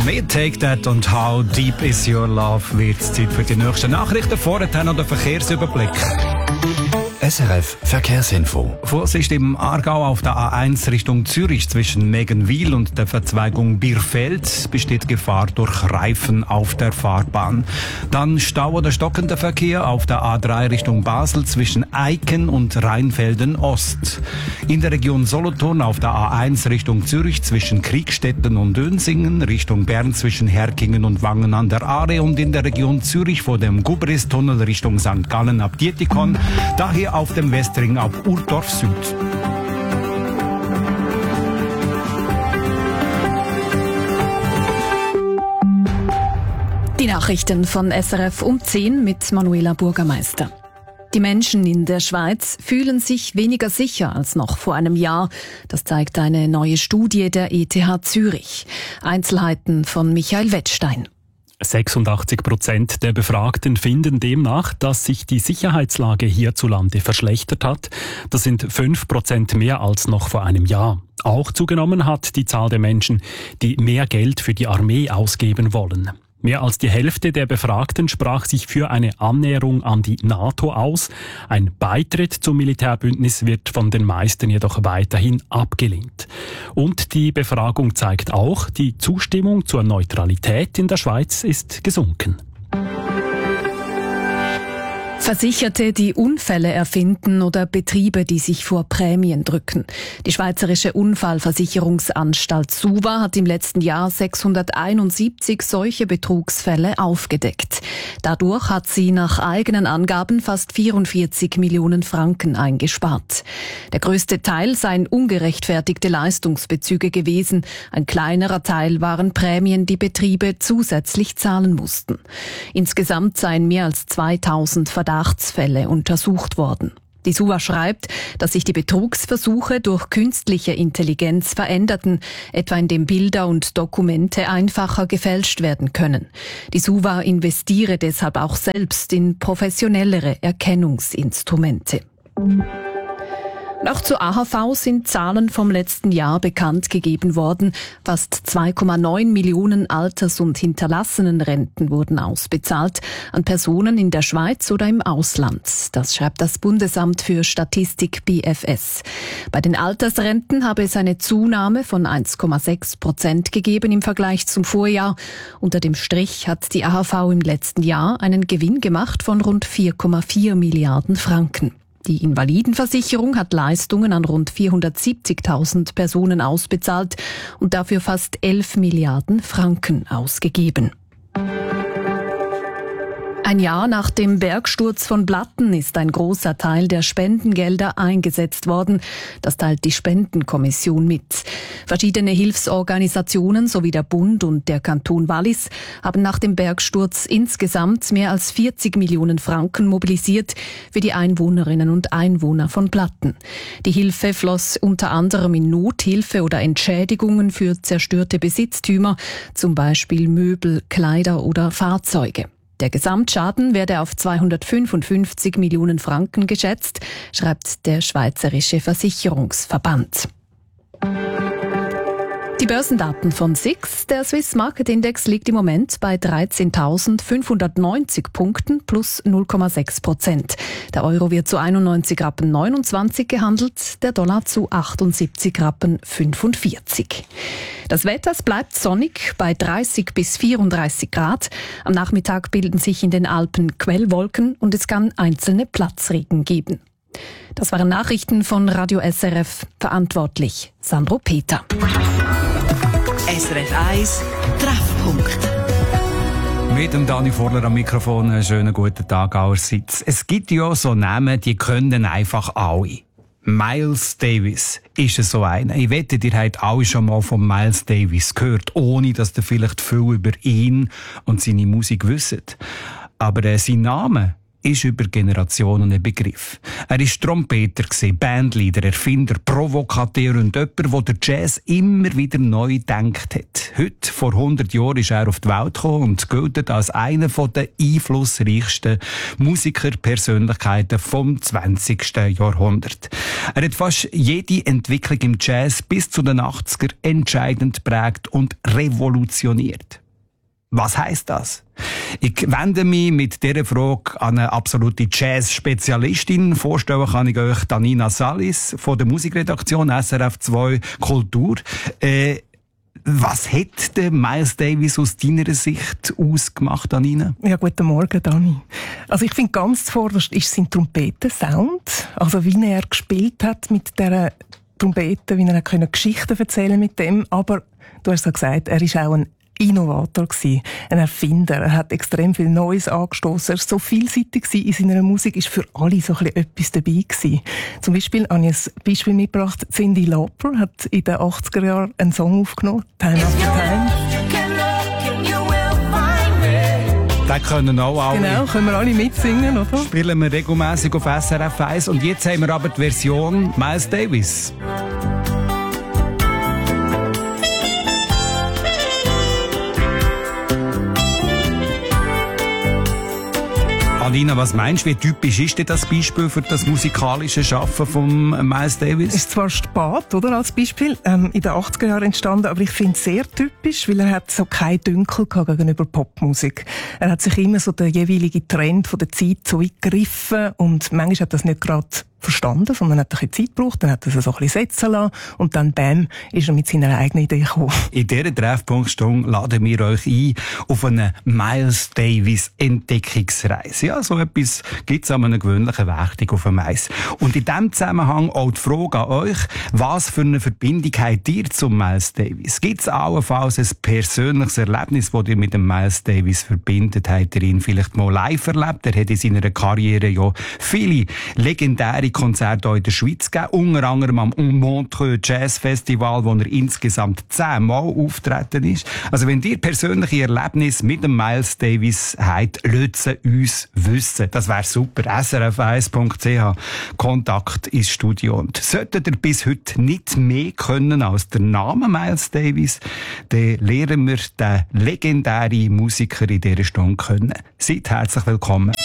Mit Take That und How Deep Is Your Love wird es Zeit für die nächsten Nachrichten. Vorher noch der Verkehrsüberblick. SRF Verkehrsinfo. Vorsicht im Aargau auf der A1 Richtung Zürich zwischen Meggenwil und der Verzweigung Bierfeld besteht Gefahr durch Reifen auf der Fahrbahn. Dann Stau oder stockender Verkehr auf der A3 Richtung Basel zwischen Eiken und Rheinfelden Ost. In der Region Solothurn auf der A1 Richtung Zürich zwischen Kriegstetten und Dönsingen, Richtung Bern zwischen Herkingen und Wangen an der Aare und in der Region Zürich vor dem Gubristunnel Richtung St. Gallen ab Dietikon, daher auf dem Westring ab Urdorf Süd. Die Nachrichten von SRF um 10 mit Manuela Bürgermeister. Die Menschen in der Schweiz fühlen sich weniger sicher als noch vor einem Jahr. Das zeigt eine neue Studie der ETH Zürich. Einzelheiten von Michael Wettstein. 86% der Befragten finden demnach, dass sich die Sicherheitslage hierzulande verschlechtert hat. Das sind 5% mehr als noch vor einem Jahr. Auch zugenommen hat die Zahl der Menschen, die mehr Geld für die Armee ausgeben wollen. Mehr als die Hälfte der Befragten sprach sich für eine Annäherung an die NATO aus. Ein Beitritt zum Militärbündnis wird von den meisten jedoch weiterhin abgelehnt. Und die Befragung zeigt auch, die Zustimmung zur Neutralität in der Schweiz ist gesunken. Versicherte, die Unfälle erfinden oder Betriebe, die sich vor Prämien drücken. Die Schweizerische Unfallversicherungsanstalt SUVA hat im letzten Jahr 671 solche Betrugsfälle aufgedeckt. Dadurch hat sie nach eigenen Angaben fast 44 Millionen Franken eingespart. Der größte Teil seien ungerechtfertigte Leistungsbezüge gewesen. Ein kleinerer Teil waren Prämien, die Betriebe zusätzlich zahlen mussten. Insgesamt seien mehr als 2000 Verdachtsfälle untersucht worden. Die SUVA schreibt, dass sich die Betrugsversuche durch künstliche Intelligenz veränderten, etwa indem Bilder und Dokumente einfacher gefälscht werden können. Die SUVA investiere deshalb auch selbst in professionellere Erkennungsinstrumente. Auch zur AHV sind Zahlen vom letzten Jahr bekannt gegeben worden. Fast 2,9 Millionen Alters- und Hinterlassenenrenten wurden ausbezahlt an Personen in der Schweiz oder im Ausland. Das schreibt das Bundesamt für Statistik BFS. Bei den Altersrenten habe es eine Zunahme von 1,6% gegeben im Vergleich zum Vorjahr. Unter dem Strich hat die AHV im letzten Jahr einen Gewinn gemacht von rund 4,4 Milliarden Franken. Die Invalidenversicherung hat Leistungen an rund 470.000 Personen ausbezahlt und dafür fast 11 Milliarden Franken ausgegeben. Ein Jahr nach dem Bergsturz von Blatten ist ein großer Teil der Spendengelder eingesetzt worden. Das teilt die Spendenkommission mit. Verschiedene Hilfsorganisationen sowie der Bund und der Kanton Wallis haben nach dem Bergsturz insgesamt mehr als 40 Millionen Franken mobilisiert für die Einwohnerinnen und Einwohner von Blatten. Die Hilfe floss unter anderem in Nothilfe oder Entschädigungen für zerstörte Besitztümer, zum Beispiel Möbel, Kleider oder Fahrzeuge. Der Gesamtschaden werde auf 255 Millionen Franken geschätzt, schreibt der Schweizerische Versicherungsverband. Die Börsendaten von SIX. Der Swiss Market Index liegt im Moment bei 13.590 Punkten plus 0,6%. Der Euro wird zu 91,29 Rappen gehandelt, der Dollar zu 78,45 Rappen. Das Wetter bleibt sonnig bei 30 bis 34 Grad. Am Nachmittag bilden sich in den Alpen Quellwolken und es kann einzelne Platzregen geben. Das waren Nachrichten von Radio SRF. Verantwortlich Sandro Peter. SRF 1 Treffpunkt. Mit dem Dani Vorler am Mikrofon, einen schönen guten Tag allerseits. Es gibt ja so Namen, die können einfach alle. Miles Davis ist so einer. Ich wette, ihr habt alle schon mal von Miles Davis gehört, ohne dass ihr vielleicht viel über ihn und seine Musik wisst. Aber sein Name, ist über Generationen ein Begriff. Er war Trompeter, Bandleader, Erfinder, Provokateur und jemand, der der Jazz immer wieder neu gedacht hat. Heute, vor 100 Jahren, ist er auf die Welt gekommen und gilt als einer der einflussreichsten Musikerpersönlichkeiten vom 20. Jahrhundert. Er hat fast jede Entwicklung im Jazz bis zu den 80er entscheidend geprägt und revolutioniert. Was heisst das? Ich wende mich mit dieser Frage an eine absolute Jazz-Spezialistin. Vorstellen kann ich euch Nina Salis von der Musikredaktion SRF 2 Kultur. Was hat der Miles Davis aus deiner Sicht ausgemacht, Nina? Ja, guten Morgen, Dani. Also ich finde, ganz zuvorderst ist sein Trompetensound. Also wie er gespielt hat mit dieser Trompete, wie er Geschichten erzählen mit dem. Aber du hast ja gesagt, er ist auch ein Innovator gsi, ein Erfinder. Er hat extrem viel Neues angestoßen. Er war so vielseitig in seiner Musik, ist für alle so etwas dabei gsi. Zum Beispiel habe ich ein Beispiel mitgebracht. Cyndi Lauper hat in den 80er Jahren einen Song aufgenommen, Time After Time. Den können auch alle. Genau, können wir alle mitsingen, oder? Spielen wir regelmäßig auf SRF 1. Und jetzt haben wir aber die Version Miles Davis. Alina, was meinst du, wie typisch ist denn das Beispiel für das musikalische Schaffen von Miles Davis? Ist zwar spät, oder, als Beispiel, in den 80er Jahren entstanden, aber ich finde es sehr typisch, weil er hat so kein Dünkel gegenüber Popmusik. Er hat sich immer so den jeweiligen Trend von der Zeit so gegriffen und manchmal hat das nicht gerade verstanden, sondern hat ein bisschen Zeit gebraucht, dann hat er es so ein bisschen setzen lassen und dann, bam, ist er mit seiner eigenen Idee gekommen. In dieser Treffpunktstunde laden wir euch ein auf eine Miles Davis Entdeckungsreise. Ja, so etwas gibt es an einem gewöhnlichen Werktag auf dem Eis. Und in diesem Zusammenhang auch die Frage an euch, was für eine Verbindung habt ihr zum Miles Davis? Gibt es allenfalls ein persönliches Erlebnis, das ihr mit dem Miles Davis verbindet? Habt ihr ihn vielleicht mal live erlebt? Er hat in seiner Karriere ja viele legendäre Konzerte auch in der Schweiz gegeben, unter anderem am Montreux Jazz Festival, wo er insgesamt 10 Mal auftreten ist. Also wenn ihr persönliche Erlebnisse mit dem Miles Davis habt, lasst sie uns wissen. Das wäre super. srf1.ch Kontakt ins Studio. Und solltet ihr bis heute nicht mehr können als der Name Miles Davis, dann lernen wir den legendären Musiker in dieser Stunde kennen. Seid herzlich willkommen.